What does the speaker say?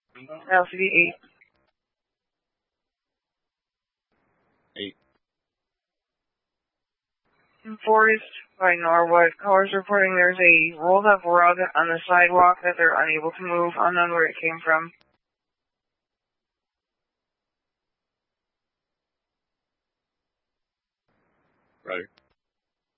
LCD 8. 8. Forest by Norwood. Callers reporting there's a rolled up rug on the sidewalk that they're unable to move, unknown where it came from. Roger.